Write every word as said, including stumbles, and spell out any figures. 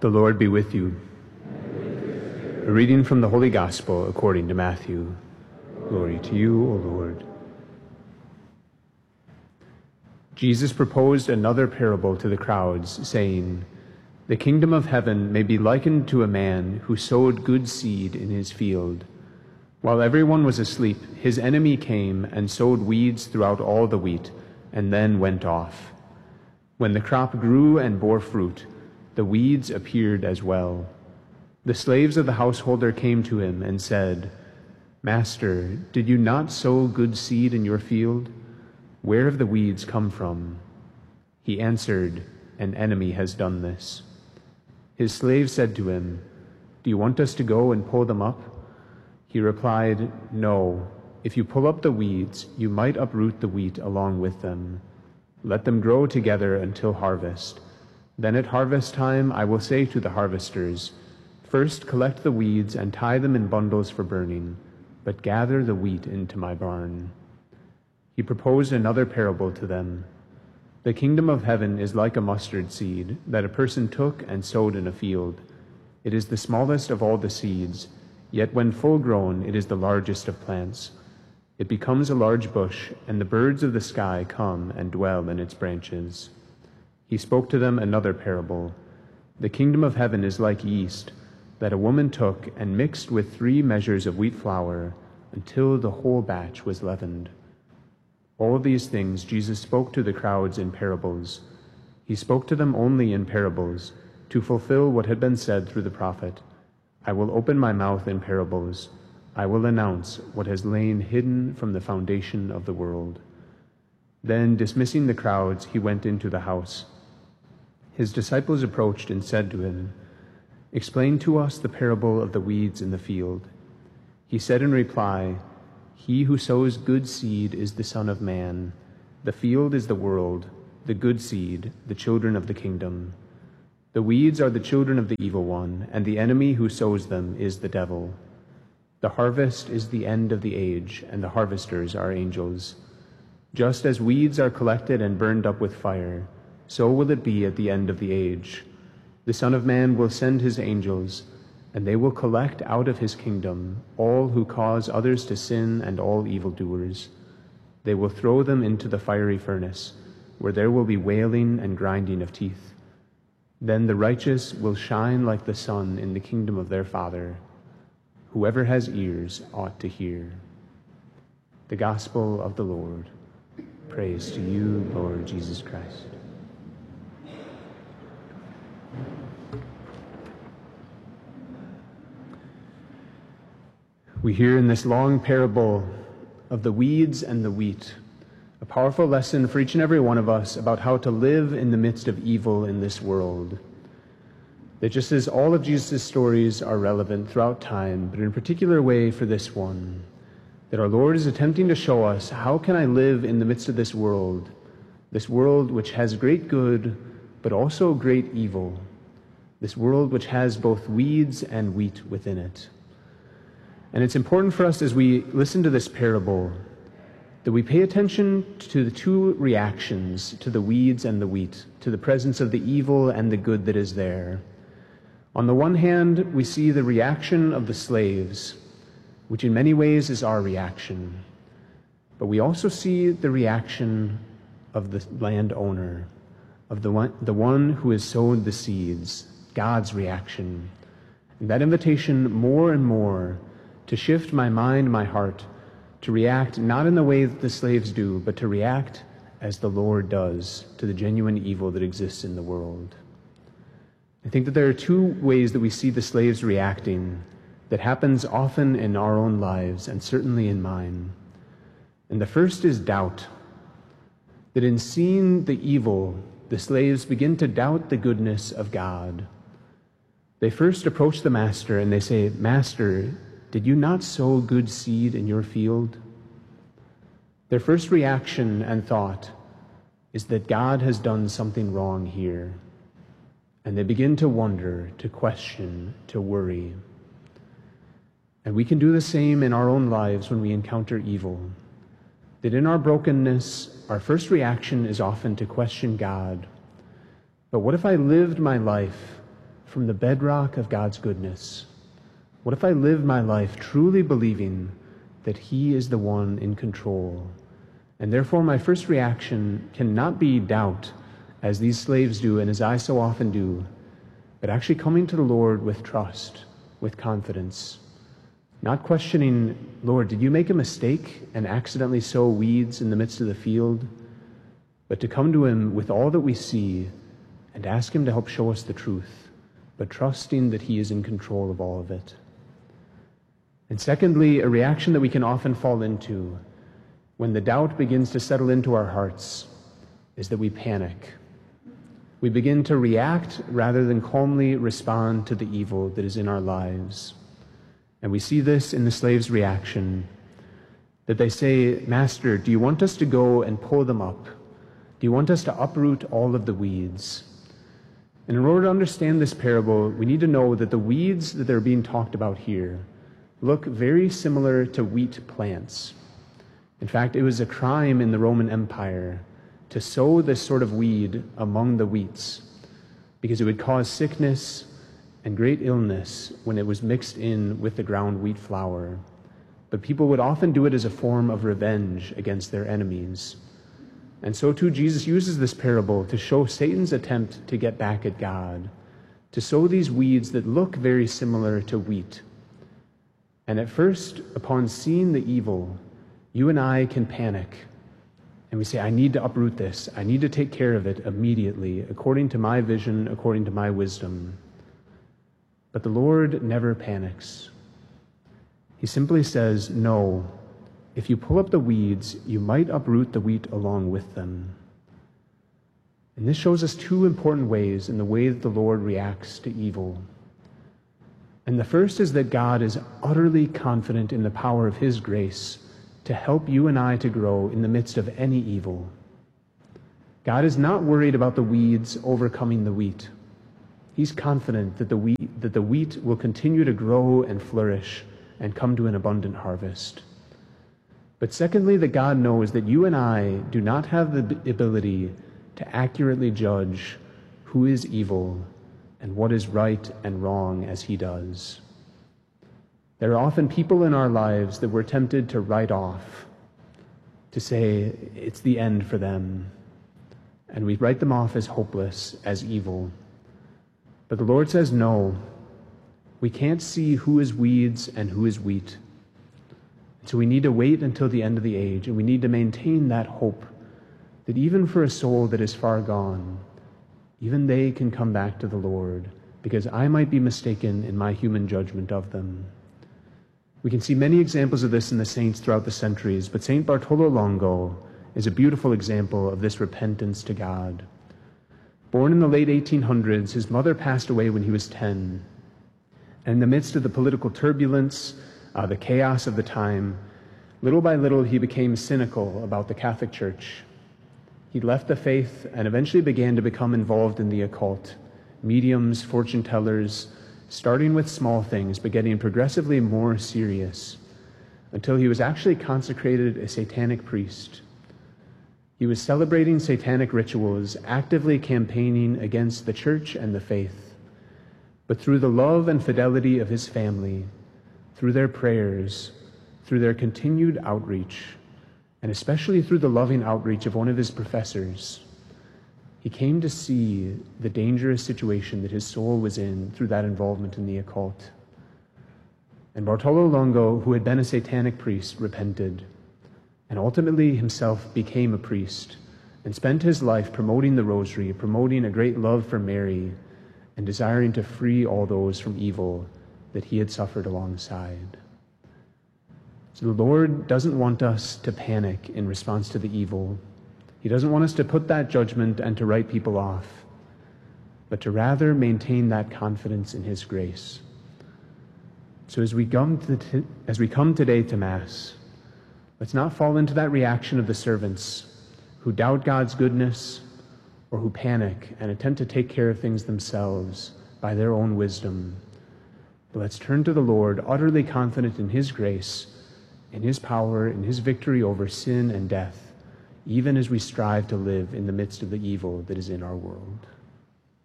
The Lord be with you. A reading from the Holy Gospel according to Matthew. Glory to you, O Lord. Jesus proposed another parable to the crowds, saying, "The kingdom of heaven may be likened to a man who sowed good seed in his field. While everyone was asleep, his enemy came and sowed weeds throughout all the wheat, and then went off. When the crop grew and bore fruit, the weeds appeared as well. The slaves of the householder came to him and said, 'Master, did you not sow good seed in your field? Where have the weeds come from?' He answered, 'An enemy has done this.' His slave said to him, 'Do you want us to go and pull them up?' He replied, 'No. If you pull up the weeds, you might uproot the wheat along with them. Let them grow together until harvest. Then at harvest time I will say to the harvesters, First collect the weeds and tie them in bundles for burning, but gather the wheat into my barn.' He proposed another parable to them. 'The kingdom of heaven is like a mustard seed that a person took and sowed in a field. It is the smallest of all the seeds, yet when full grown it is the largest of plants. It becomes a large bush, and the birds of the sky come and dwell in its branches.' He spoke to them another parable. 'The kingdom of heaven is like yeast that a woman took and mixed with three measures of wheat flour until the whole batch was leavened.' All these things Jesus spoke to the crowds in parables. He spoke to them only in parables, to fulfill what had been said through the prophet, 'I will open my mouth in parables. I will announce what has lain hidden from the foundation of the world.' Then, dismissing the crowds, he went into the house. His disciples approached and said to him, 'Explain to us the parable of the weeds in the field.' He said in reply, 'He who sows good seed is the Son of Man. The field is the world, the good seed, the children of the kingdom. The weeds are the children of the evil one, and the enemy who sows them is the devil. The harvest is the end of the age, and the harvesters are angels. Just as weeds are collected and burned up with fire, so will it be at the end of the age. The Son of Man will send his angels, and they will collect out of his kingdom all who cause others to sin and all evildoers. They will throw them into the fiery furnace, where there will be wailing and grinding of teeth. Then the righteous will shine like the sun in the kingdom of their Father. Whoever has ears ought to hear.' The Gospel of the Lord. Praise to you, Lord Jesus Christ." We hear in this long parable of the weeds and the wheat, a powerful lesson for each and every one of us about how to live in the midst of evil in this world. That just as all of Jesus' stories are relevant throughout time, but in a particular way for this one, that our Lord is attempting to show us, how can I live in the midst of this world, this world which has great good, but also great evil, this world which has both weeds and wheat within it. And it's important for us as we listen to this parable that we pay attention to the two reactions to the weeds and the wheat, to the presence of the evil and the good that is there. On the one hand, we see the reaction of the slaves, which in many ways is our reaction. But we also see the reaction of the landowner, of the one, the one who has sowed the seeds, God's reaction. And that invitation more and more to shift my mind, my heart, to react not in the way that the slaves do, but to react as the Lord does to the genuine evil that exists in the world. I think that there are two ways that we see the slaves reacting that happens often in our own lives, and certainly in mine. And the first is doubt. That in seeing the evil, the slaves begin to doubt the goodness of God. They first approach the master and they say, "Master, did you not sow good seed in your field?" Their first reaction and thought is that God has done something wrong here. And they begin to wonder, to question, to worry. And we can do the same in our own lives when we encounter evil. That in our brokenness, our first reaction is often to question God. But what if I lived my life from the bedrock of God's goodness? What if I live my life truly believing that He is the one in control? And therefore my first reaction cannot be doubt, as these slaves do and as I so often do, but actually coming to the Lord with trust, with confidence. Not questioning, Lord, did you make a mistake and accidentally sow weeds in the midst of the field? But to come to Him with all that we see and ask Him to help show us the truth, but trusting that He is in control of all of it. And secondly, a reaction that we can often fall into when the doubt begins to settle into our hearts is that we panic. We begin to react rather than calmly respond to the evil that is in our lives. And we see this in the slaves' reaction, that they say, Master, do you want us to go and pull them up? Do you want us to uproot all of the weeds? And in order to understand this parable, we need to know that the weeds that are being talked about here look very similar to wheat plants. In fact, it was a crime in the Roman Empire to sow this sort of weed among the wheats, because it would cause sickness and great illness when it was mixed in with the ground wheat flour. But people would often do it as a form of revenge against their enemies. And so too, Jesus uses this parable to show Satan's attempt to get back at God, to sow these weeds that look very similar to wheat. And at first, upon seeing the evil, you and I can panic. And we say, I need to uproot this. I need to take care of it immediately, according to my vision, according to my wisdom. But the Lord never panics. He simply says, no, if you pull up the weeds, you might uproot the wheat along with them. And this shows us two important ways in the way that the Lord reacts to evil. And the first is that God is utterly confident in the power of His grace to help you and I to grow in the midst of any evil. God is not worried about the weeds overcoming the wheat. He's confident that the wheat, that the wheat will continue to grow and flourish and come to an abundant harvest. But secondly, that God knows that you and I do not have the ability to accurately judge who is evil and what is right and wrong as He does. There are often people in our lives that we're tempted to write off, to say it's the end for them, and we write them off as hopeless, as evil. But the Lord says, no, we can't see who is weeds and who is wheat. So we need to wait until the end of the age, and we need to maintain that hope that even for a soul that is far gone, even they can come back to the Lord, because I might be mistaken in my human judgment of them. We can see many examples of this in the saints throughout the centuries, but Saint Bartolo Longo is a beautiful example of this repentance to God. Born in the late eighteen hundreds, his mother passed away when he was ten. And in the midst of the political turbulence, uh, the chaos of the time, little by little he became cynical about the Catholic Church. He left the faith and eventually began to become involved in the occult, mediums, fortune tellers, starting with small things, but getting progressively more serious, until he was actually consecrated a satanic priest. He was celebrating satanic rituals, actively campaigning against the church and the faith. But through the love and fidelity of his family, through their prayers, through their continued outreach, and especially through the loving outreach of one of his professors, he came to see the dangerous situation that his soul was in through that involvement in the occult. And Bartolo Longo, who had been a satanic priest, repented, and ultimately himself became a priest, and spent his life promoting the rosary, promoting a great love for Mary, and desiring to free all those from evil that he had suffered alongside. So the Lord doesn't want us to panic in response to the evil. He doesn't want us to put that judgment and to write people off, but to rather maintain that confidence in His grace. So as we come to t- as we come today to Mass, let's not fall into that reaction of the servants who doubt God's goodness or who panic and attempt to take care of things themselves by their own wisdom. But let's turn to the Lord, utterly confident in His grace, in His power, in His victory over sin and death, even as we strive to live in the midst of the evil that is in our world.